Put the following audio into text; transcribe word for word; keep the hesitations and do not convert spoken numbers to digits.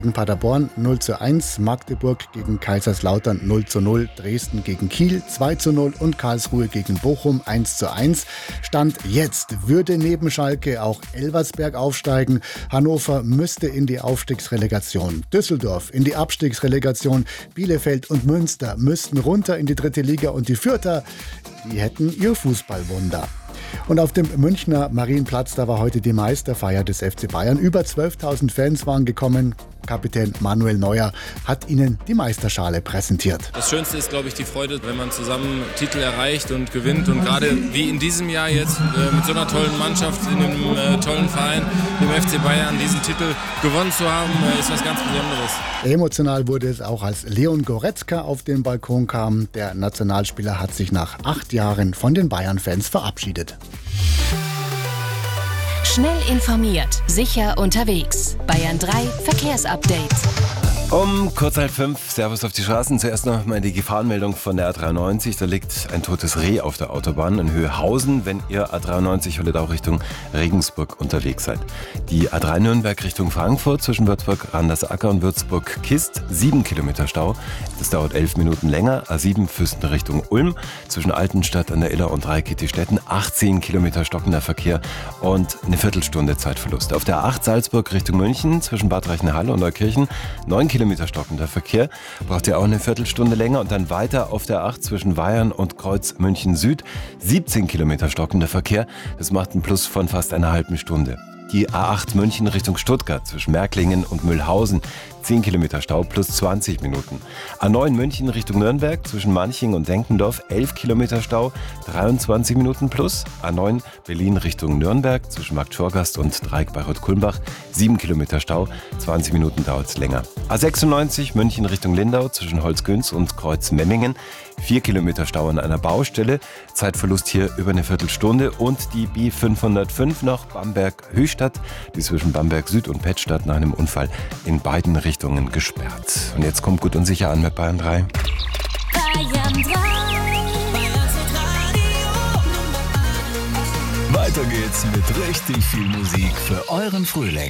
gegen Paderborn null zu eins, Magdeburg gegen Kaiserslautern null zu null, Dresden gegen Kiel zwei zu null und Karlsruhe gegen Bochum eins zu eins. Stand jetzt würde neben Schalke auch Elversberg aufsteigen. Hannover müsste in die Aufstiegsrelegation. Düsseldorf in die Abstiegsrelegation. Bielefeld und Münster müssten runter in die dritte Liga und die Fürther, die hätten ihr Fußballwunder. Und auf dem Münchner Marienplatz, da war heute die Meisterfeier des F C Bayern. Über zwölftausend Fans waren gekommen. Kapitän Manuel Neuer hat ihnen die Meisterschale präsentiert. Das Schönste ist, glaube ich, die Freude, wenn man zusammen Titel erreicht und gewinnt. Und gerade wie in diesem Jahr jetzt äh, mit so einer tollen Mannschaft, in einem äh, tollen Verein, dem F C Bayern, diesen Titel gewonnen zu haben, äh, ist was ganz Besonderes. Emotional wurde es auch, als Leon Goretzka auf den Balkon kam. Der Nationalspieler hat sich nach acht Jahren von den Bayern-Fans verabschiedet. Schnell informiert, sicher unterwegs. Bayern drei Verkehrsupdate. Um kurz halb fünf, Servus auf die Straßen. Zuerst noch mal die Gefahrenmeldung von der A dreiundneunzig. Da liegt ein totes Reh auf der Autobahn in Höhe-Hausen, wenn ihr A dreiundneunzig Holledau Richtung Regensburg unterwegs seid. Die A drei Nürnberg Richtung Frankfurt zwischen Würzburg-Randersacker und Würzburg-Kist, sieben Kilometer Stau. Das dauert elf Minuten länger. A sieben Füssen Richtung Ulm zwischen Altenstadt an der Iller und Reikittistetten, achtzehn Kilometer stockender Verkehr und eine Viertelstunde Zeitverlust. Auf der A acht Salzburg Richtung München zwischen Bad Reichenhall und Neukirchen, neun Kilometer stockender Verkehr, braucht ihr auch eine Viertelstunde länger und dann weiter auf der acht zwischen Weyern und Kreuz München Süd, siebzehn Kilometer stockender Verkehr, das macht einen Plus von fast einer halben Stunde. Die A acht München Richtung Stuttgart zwischen Märklingen und Mühlhausen, zehn Kilometer Stau plus zwanzig Minuten. A neun München Richtung Nürnberg zwischen Manching und Denkendorf, elf Kilometer Stau, dreiundzwanzig Minuten plus. A neun Berlin Richtung Nürnberg zwischen Markt Schorgast und Dreieck Bayreuth-Kulmbach, sieben Kilometer Stau, zwanzig Minuten dauert es länger. A sechsundneunzig München Richtung Lindau zwischen Holzgünz und Kreuz Memmingen, vier Kilometer Stau an einer Baustelle, Zeitverlust hier über eine Viertelstunde. Und die B fünfhundertfünf noch Bamberg-Höchstadt, die zwischen Bamberg Süd und Pettstadt nach einem Unfall in beiden Richtungen gesperrt. Und jetzt kommt gut und sicher an mit Bayern drei. Bayern drei. Weiter geht's mit richtig viel Musik für euren Frühling.